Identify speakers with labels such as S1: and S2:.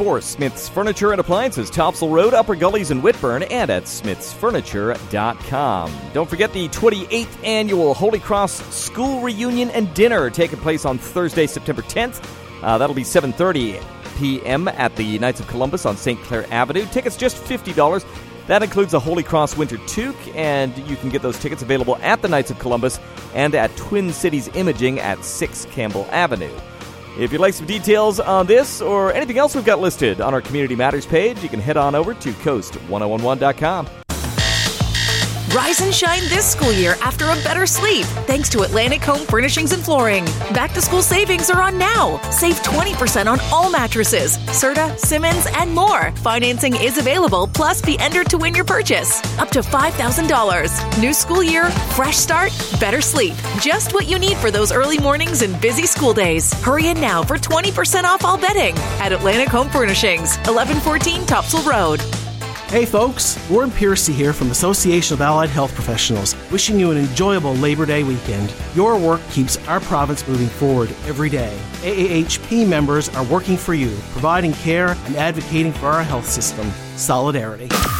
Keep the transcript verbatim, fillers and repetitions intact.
S1: for Smith's Furniture and Appliances, Topsail Road, Upper Gullies in Whitburn, and at smiths furniture dot com. Don't forget the twenty-eighth Annual Holy Cross School Reunion and Dinner taking place on Thursday, September tenth. Uh, that'll be seven thirty p.m. at the Knights of Columbus on Saint Clair Avenue. Tickets just fifty dollars. That includes a Holy Cross Winter Toque, and you can get those tickets available at the Knights of Columbus and at Twin Cities Imaging at six Campbell Avenue. If you'd like some details on this or anything else we've got listed on our Community Matters page, you can head on over to coast ten eleven dot com.
S2: Rise and shine this school year after a better sleep, thanks to Atlantic Home Furnishings and Flooring. Back-to-school savings are on now. Save twenty percent on all mattresses, Serta, Simmons, and more. Financing is available, plus be entered to win your purchase. Up to five thousand dollars. New school year, fresh start, better sleep. Just what you need for those early mornings and busy school days. Hurry in now for twenty percent off all bedding at Atlantic Home Furnishings, eleven fourteen Topsail Road.
S3: Hey folks, Warren Piercy here from Association of Allied Health Professionals, wishing you an enjoyable Labor Day weekend. Your work keeps our province moving forward every day. A A H P members are working for you, providing care and advocating for our health system. Solidarity.